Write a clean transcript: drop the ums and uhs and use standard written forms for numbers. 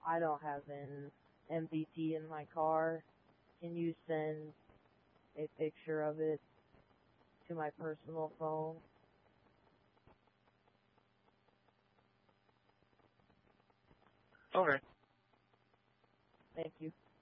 I don't have an MDT in my car. Can you send a picture of it to my personal phone? Okay. Thank you.